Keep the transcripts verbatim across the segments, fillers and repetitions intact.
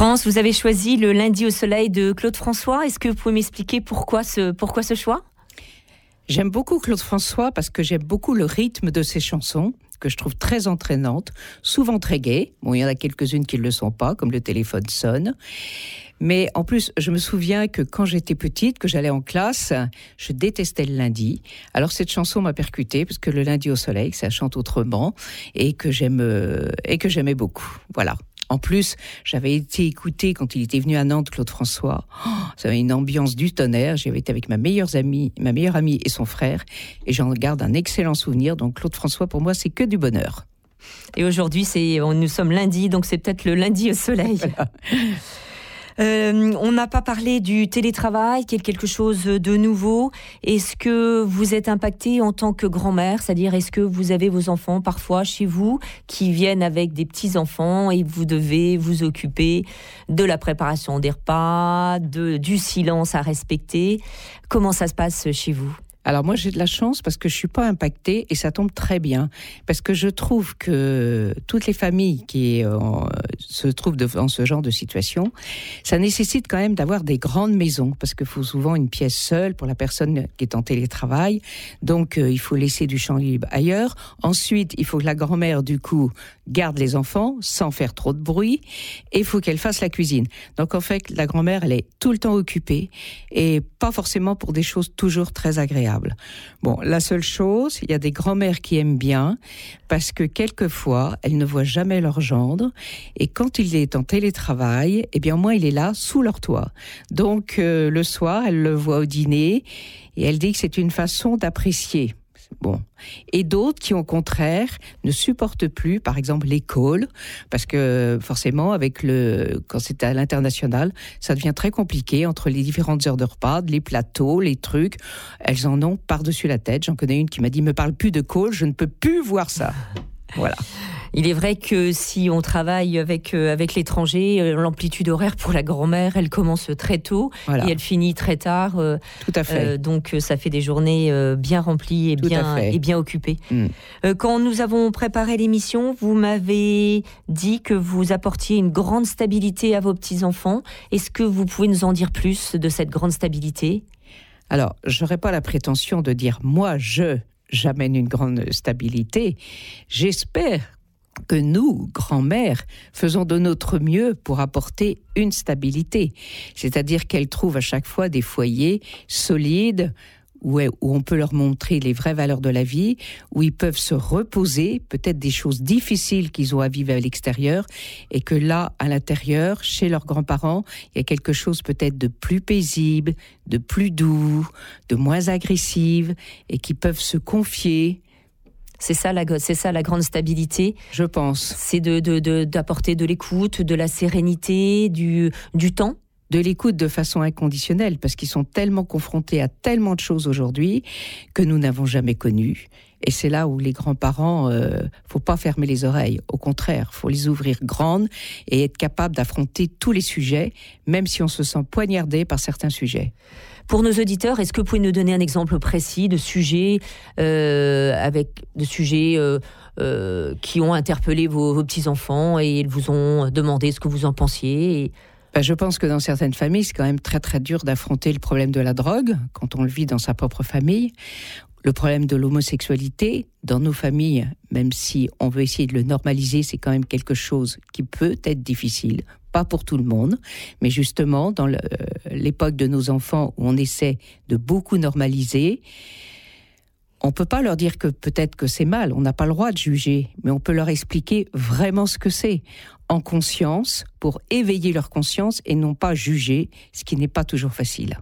France, vous avez choisi le Lundi au soleil de Claude François. Est-ce que vous pouvez m'expliquer pourquoi ce, pourquoi ce choix ? J'aime beaucoup Claude François parce que j'aime beaucoup le rythme de ses chansons, que je trouve très entraînantes, souvent très gaies. Bon, il y en a quelques-unes qui ne le sont pas, comme Le téléphone sonne. Mais en plus, je me souviens que quand j'étais petite, que j'allais en classe, je détestais le lundi. Alors cette chanson m'a percutée, parce que le lundi au soleil, ça chante autrement, et que j'aime, euh, et que j'aimais beaucoup. Voilà. En plus, j'avais été écouter quand il était venu à Nantes, Claude François. Oh, ça avait une ambiance du tonnerre. J'avais été avec ma meilleure amie, ma meilleure amie et son frère, et j'en garde un excellent souvenir. Donc Claude François, pour moi, c'est que du bonheur. Et aujourd'hui, c'est, nous sommes lundi, donc c'est peut-être le lundi au soleil. Voilà. Euh, on n'a pas parlé du télétravail, qui est quelque chose de nouveau. Est-ce que vous êtes impacté en tant que grand-mère ? C'est-à-dire, est-ce que vous avez vos enfants parfois chez vous qui viennent avec des petits-enfants et vous devez vous occuper de la préparation des repas, de, du silence à respecter ? Comment ça se passe chez vous ? Alors moi j'ai de la chance parce que je suis pas impactée et ça tombe très bien parce que je trouve que toutes les familles qui euh, se trouvent dans ce genre de situation, ça nécessite quand même d'avoir des grandes maisons parce qu'il faut souvent une pièce seule pour la personne qui est en télétravail, donc euh, il faut laisser du champ libre ailleurs. Ensuite il faut que la grand-mère du coup garde les enfants sans faire trop de bruit et il faut qu'elle fasse la cuisine. Donc en fait la grand-mère elle est tout le temps occupée et pas forcément pour des choses toujours très agréables. Bon, la seule chose, il y a des grand-mères qui aiment bien parce que quelquefois, elles ne voient jamais leur gendre et quand il est en télétravail, eh bien, au moins, il est là sous leur toit. Donc, euh, le soir, elle le voit au dîner et elle dit que c'est une façon d'apprécier. Bon. Et d'autres qui, au contraire, ne supportent plus, par exemple, les calls, parce que forcément, avec le, quand c'est à l'international, ça devient très compliqué entre les différentes heures de repas, les plateaux, les trucs. Elles en ont par-dessus la tête. J'en connais une qui m'a dit, me parle plus de calls, je ne peux plus voir ça. Voilà. Il est vrai que si on travaille avec, euh, avec l'étranger, euh, l'amplitude horaire pour la grand-mère, elle commence très tôt voilà. Et elle finit très tard. Euh, Tout à fait. Euh, donc ça fait des journées euh, bien remplies et bien, et bien occupées. Mm. Euh, quand nous avons préparé l'émission, vous m'avez dit que vous apportiez une grande stabilité à vos petits-enfants. Est-ce que vous pouvez nous en dire plus de cette grande stabilité ? Alors, je n'aurais pas la prétention de dire « moi, je ». J'amène une grande stabilité. J'espère que nous, grand-mères, faisons de notre mieux pour apporter une stabilité. C'est-à-dire qu'elles trouvent à chaque fois des foyers solides, où on peut leur montrer les vraies valeurs de la vie, où ils peuvent se reposer, peut-être des choses difficiles qu'ils ont à vivre à l'extérieur, et que là, à l'intérieur, chez leurs grands-parents, il y a quelque chose peut-être de plus paisible, de plus doux, de moins agressif, et qui peuvent se confier. C'est ça, la, c'est ça la grande stabilité. Je pense. C'est de, de, de, d'apporter de l'écoute, de la sérénité, du, du temps. De l'écoute de façon inconditionnelle, parce qu'ils sont tellement confrontés à tellement de choses aujourd'hui que nous n'avons jamais connues. Et c'est là où les grands-parents, euh, faut pas fermer les oreilles. Au contraire, faut les ouvrir grandes et être capable d'affronter tous les sujets, même si on se sent poignardé par certains sujets. Pour nos auditeurs, est-ce que vous pouvez nous donner un exemple précis de sujets, euh, avec de sujets euh, euh, qui ont interpellé vos, vos petits-enfants et ils vous ont demandé ce que vous en pensiez et... Ben, je pense que dans certaines familles, c'est quand même très très dur d'affronter le problème de la drogue, quand on le vit dans sa propre famille. Le problème de l'homosexualité, dans nos familles, même si on veut essayer de le normaliser, c'est quand même quelque chose qui peut être difficile. Pas pour tout le monde, mais justement, dans le, l'époque de nos enfants, où on essaie de beaucoup normaliser, on ne peut pas leur dire que peut-être que c'est mal, on n'a pas le droit de juger, mais on peut leur expliquer vraiment ce que c'est, en conscience, pour éveiller leur conscience et non pas juger, ce qui n'est pas toujours facile.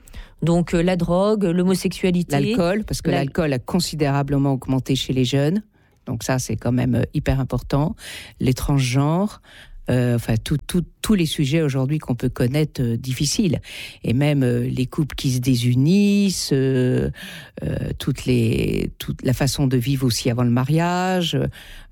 Donc euh, la drogue, l'homosexualité... L'alcool, parce que la... l'alcool a considérablement augmenté chez les jeunes, donc ça c'est quand même hyper important. Les transgenres... Euh, enfin, tout, tout, tous les sujets aujourd'hui qu'on peut connaître euh, difficiles. Et même euh, les couples qui se désunissent, euh, euh, toutes les, toute la façon de vivre aussi avant le mariage,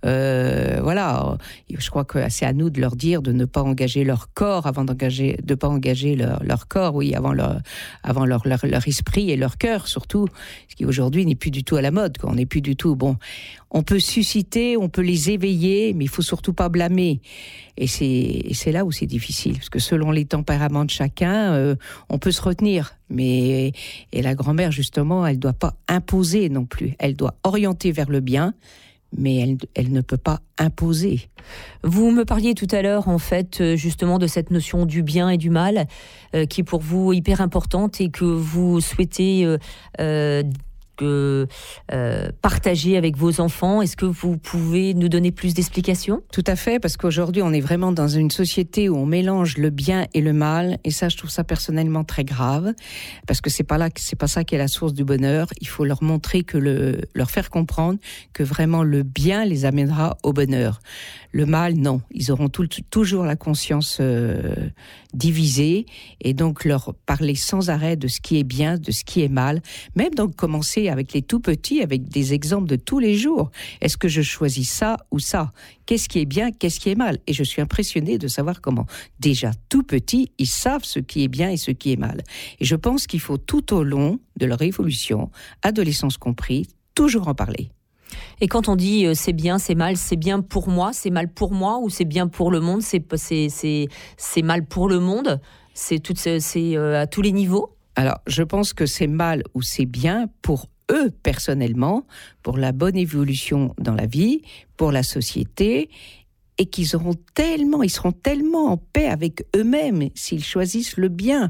Euh, voilà, je crois que c'est à nous de leur dire de ne pas engager leur corps avant d'engager, de pas engager leur, leur corps, oui, avant leur, avant leur, leur, leur esprit et leur cœur surtout, ce qui aujourd'hui n'est plus du tout à la mode, quoi. On n'est plus du tout bon. On peut susciter, on peut les éveiller, mais il faut surtout pas blâmer. Et c'est, et c'est là où c'est difficile, parce que selon les tempéraments de chacun, euh, on peut se retenir. Mais et la grand-mère justement, elle doit pas imposer non plus. Elle doit orienter vers le bien, mais elle, elle ne peut pas imposer. Vous me parliez tout à l'heure, en fait, justement, de cette notion du bien et du mal, euh, qui est pour vous hyper importante et que vous souhaitez euh, euh, que, euh, partager avec vos enfants. Est-ce que vous pouvez nous donner plus d'explications ? Tout à fait, parce qu'aujourd'hui, on est vraiment dans une société où on mélange le bien et le mal, et ça, je trouve ça personnellement très grave, parce que c'est pas là, c'est pas ça qui est la source du bonheur. Il faut leur montrer que le, leur faire comprendre que vraiment le bien les amènera au bonheur. Le mal, non. Ils auront tout, toujours la conscience euh, divisée, et donc leur parler sans arrêt de ce qui est bien, de ce qui est mal, même donc commencer avec les tout petits, avec des exemples de tous les jours. Est-ce que je choisis ça ou ça ? Qu'est-ce qui est bien, qu'est-ce qui est mal ? Et je suis impressionnée de savoir comment, déjà tout petits, ils savent ce qui est bien et ce qui est mal. Et je pense qu'il faut tout au long de leur évolution, adolescence compris, toujours en parler. Et quand on dit euh, c'est bien, c'est mal, c'est bien pour moi, c'est mal pour moi, ou c'est bien pour le monde, c'est, c'est, c'est, c'est mal pour le monde, c'est, tout, c'est, c'est euh, à tous les niveaux ? Alors, je pense que c'est mal ou c'est bien pour eux, personnellement, pour la bonne évolution dans la vie, pour la société, et qu'ils auront tellement, ils seront tellement en paix avec eux-mêmes s'ils choisissent le bien.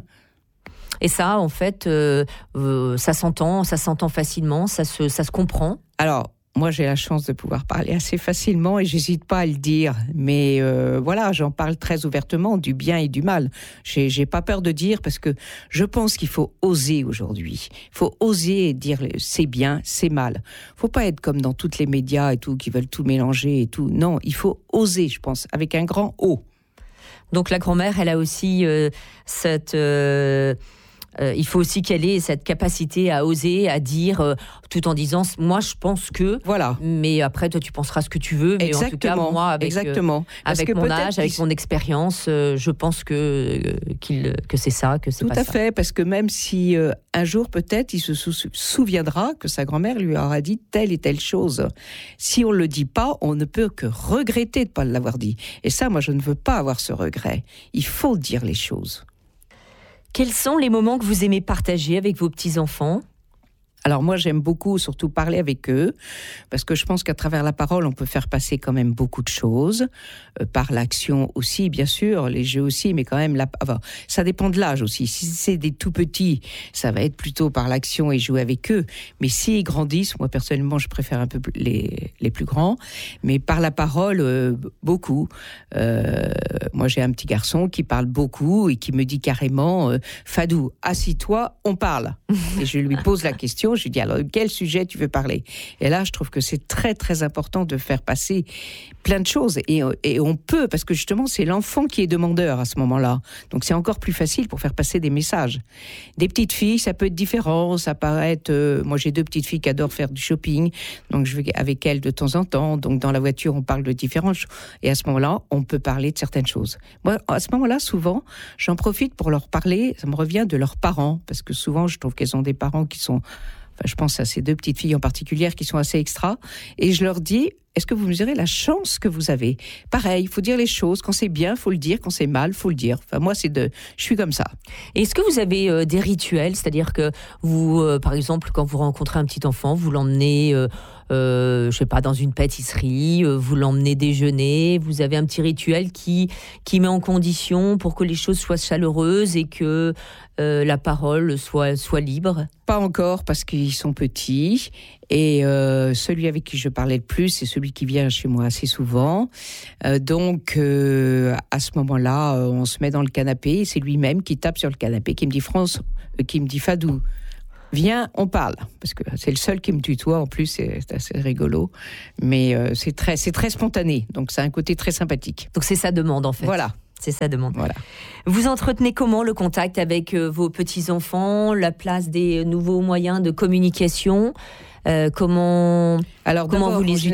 Et ça, en fait, euh, euh, ça s'entend, ça s'entend facilement, ça se, ça se comprend. Alors, moi, j'ai la chance de pouvoir parler assez facilement et j'hésite pas à le dire. Mais euh, voilà, j'en parle très ouvertement du bien et du mal. J'ai, j'ai pas peur de dire parce que je pense qu'il faut oser aujourd'hui. Il faut oser dire c'est bien, c'est mal. Faut pas être comme dans toutes les médias et tout qui veulent tout mélanger et tout. Non, il faut oser, je pense, avec un grand O. Donc la grand-mère, elle a aussi euh, cette... Euh Euh, il faut aussi qu'elle ait cette capacité à oser, à dire, euh, tout en disant, moi je pense que, voilà. Mais après toi tu penseras ce que tu veux, mais exactement, en tout cas moi avec, exactement. Euh, avec mon âge, avec mon expérience, euh, je pense que, euh, qu'il, que c'est ça, que c'est tout pas ça. Tout à fait, parce que même si euh, un jour peut-être il se sou- souviendra que sa grand-mère lui aura dit telle et telle chose, si on ne le dit pas, on ne peut que regretter de ne pas l'avoir dit. Et ça, moi je ne veux pas avoir ce regret. Il faut dire les choses. Quels sont les moments que vous aimez partager avec vos petits-enfants ? Alors moi, j'aime beaucoup surtout parler avec eux, parce que je pense qu'à travers la parole, on peut faire passer quand même beaucoup de choses, euh, par l'action aussi, bien sûr, les jeux aussi, mais quand même, la... enfin, ça dépend de l'âge aussi. Si c'est des tout petits, ça va être plutôt par l'action et jouer avec eux. Mais s'ils grandissent, moi personnellement, je préfère un peu les, les plus grands, mais par la parole, euh, beaucoup. Euh, moi, j'ai un petit garçon qui parle beaucoup et qui me dit carrément, euh, Fadou, assis-toi, on parle. Et je lui pose la question. Je lui dis, alors, quel sujet tu veux parler ? Et là, je trouve que c'est très, très important de faire passer plein de choses. Et, et on peut, parce que justement, c'est l'enfant qui est demandeur à ce moment-là. Donc, c'est encore plus facile pour faire passer des messages. Des petites filles, ça peut être différent. Ça peut être... Euh, moi, j'ai deux petites filles qui adorent faire du shopping. Donc, je vais avec elles de temps en temps. Donc, dans la voiture, on parle de différentes choses. Et à ce moment-là, on peut parler de certaines choses. Moi, à ce moment-là, souvent, j'en profite pour leur parler. Ça me revient de leurs parents. Parce que souvent, je trouve qu'elles ont des parents qui sont... Enfin, je pense à ces deux petites filles en particulier qui sont assez extra. Et je leur dis, est-ce que vous mesurez la chance que vous avez ? Pareil, il faut dire les choses. Quand c'est bien, il faut le dire. Quand c'est mal, il faut le dire. Enfin, moi, c'est de, je suis comme ça. Et est-ce que vous avez euh, des rituels ? C'est-à-dire que vous, euh, par exemple, quand vous rencontrez un petit enfant, vous l'emmenez... Euh, Euh, je sais pas, dans une pâtisserie, euh, vous l'emmenez déjeuner, vous avez un petit rituel qui, qui met en condition pour que les choses soient chaleureuses et que euh, la parole soit, soit libre ? Pas encore, parce qu'ils sont petits. Et euh, celui avec qui je parlais le plus, c'est celui qui vient chez moi assez souvent. Euh, donc, euh, à ce moment-là, on se met dans le canapé. Et c'est lui-même qui tape sur le canapé, qui me dit « France, euh, qui me dit Fadou ». Viens, on parle, parce que c'est le seul qui me tutoie, en plus, c'est, c'est assez rigolo, mais euh, c'est, très, c'est très spontané, donc c'est un côté très sympathique. Donc c'est sa demande, en fait. Voilà. C'est sa demande. Voilà. Vous entretenez comment le contact avec euh, vos petits-enfants, la place des nouveaux moyens de communication, euh, comment, Alors, comment vous les général, utilisez ?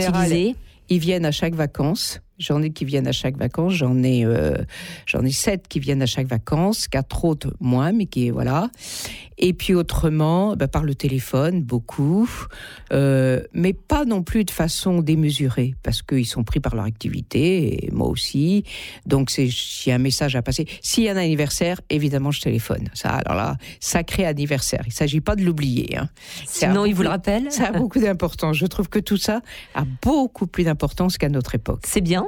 Ils viennent à chaque vacances. J'en ai qui viennent à chaque vacances. J'en ai, euh, j'en ai sept qui viennent à chaque vacances. Quatre autres moins, mais qui voilà. Et puis autrement, bah, par le téléphone, beaucoup, euh, mais pas non plus de façon démesurée, parce qu'ils sont pris par leur activité, et moi aussi. Donc c'est, s'il y a un message à passer, s'il y a un anniversaire, évidemment je téléphone. Ça, alors là, sacré anniversaire. Il ne s'agit pas de l'oublier. Hein. Sinon, il vous le rappelle. Ça a beaucoup d'importance. Je trouve que tout ça a beaucoup plus d'importance qu'à notre époque. C'est bien.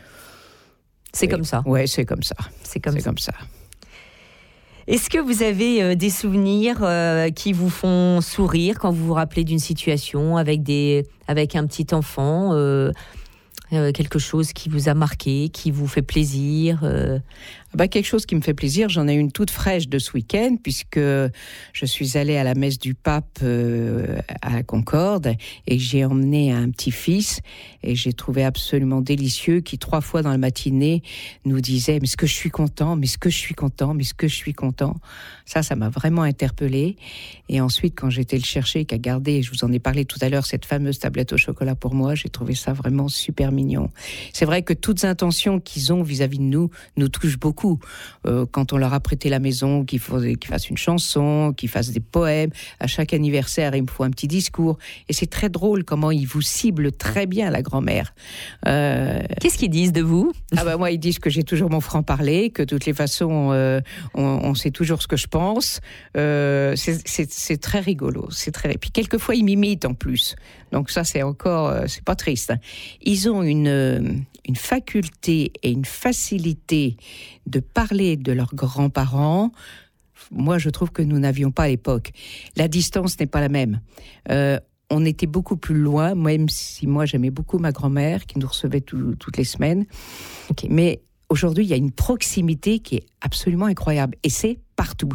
C'est oui. comme ça. Ouais, c'est comme ça. C'est comme c'est ça. comme ça. Est-ce que vous avez euh, des souvenirs euh, qui vous font sourire quand vous vous rappelez d'une situation avec, des, avec un petit enfant, euh, euh, quelque chose qui vous a marqué, qui vous fait plaisir euh... Bah, quelque chose qui me fait plaisir, j'en ai une toute fraîche de ce week-end, puisque je suis allée à la messe du pape euh, à la Concorde, et j'ai emmené un petit-fils, et j'ai trouvé absolument délicieux, qui trois fois dans la matinée nous disait « mais est-ce que je suis content, mais est-ce que je suis content, mais est-ce que je suis content ?» Ça, ça m'a vraiment interpellée. Et ensuite, quand j'étais le chercher, qu'a gardé, je vous en ai parlé tout à l'heure, cette fameuse tablette au chocolat pour moi, j'ai trouvé ça vraiment super mignon. C'est vrai que toutes les intentions qu'ils ont vis-à-vis de nous, nous touchent beaucoup. Euh, quand on leur a prêté la maison, qu'ils, faut, qu'ils fassent une chanson, qu'ils fassent des poèmes, à chaque anniversaire, il me faut un petit discours. Et c'est très drôle comment ils vous ciblent très bien, la grand-mère. Euh... Qu'est-ce qu'ils disent de vous ? Ah bah moi, ils disent que j'ai toujours mon franc-parler, que de toutes les façons, euh, on, on sait toujours ce que je pense. Euh, c'est, c'est, c'est très rigolo. C'est très... Et puis quelquefois, ils m'imitent en plus. Donc ça, c'est encore... Euh, c'est pas triste. Hein. Ils ont une... Euh, une faculté et une facilité de parler de leurs grands-parents, moi je trouve que nous n'avions pas à l'époque. La distance n'est pas la même. Euh, on était beaucoup plus loin, même si moi j'aimais beaucoup ma grand-mère qui nous recevait tout, toutes les semaines. Okay. Mais aujourd'hui, il y a une proximité qui est absolument incroyable et c'est partout.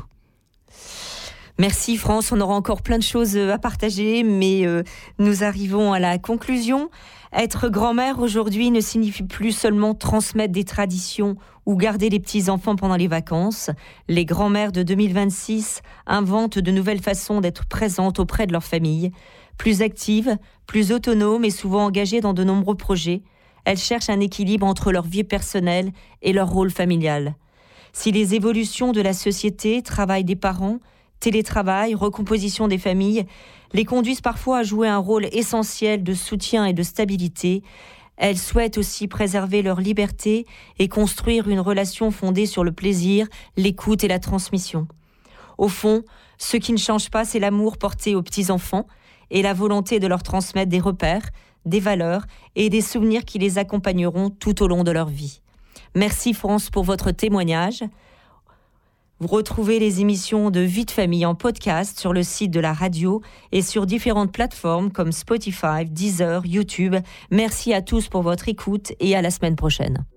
Merci France, on aura encore plein de choses à partager, mais euh, nous arrivons à la conclusion. Être grand-mère aujourd'hui ne signifie plus seulement transmettre des traditions ou garder les petits-enfants pendant les vacances. Les grand-mères de deux mille vingt-six inventent de nouvelles façons d'être présentes auprès de leur famille. Plus actives, plus autonomes et souvent engagées dans de nombreux projets, elles cherchent un équilibre entre leur vie personnelle et leur rôle familial. Si les évolutions de la société, travail des parents, télétravail, recomposition des familles, les conduisent parfois à jouer un rôle essentiel de soutien et de stabilité. Elles souhaitent aussi préserver leur liberté et construire une relation fondée sur le plaisir, l'écoute et la transmission. Au fond, ce qui ne change pas, c'est l'amour porté aux petits-enfants et la volonté de leur transmettre des repères, des valeurs et des souvenirs qui les accompagneront tout au long de leur vie. Merci France pour votre témoignage. Vous retrouvez les émissions de Vie de Famille en podcast sur le site de la radio et sur différentes plateformes comme Spotify, Deezer, YouTube. Merci à tous pour votre écoute et à la semaine prochaine.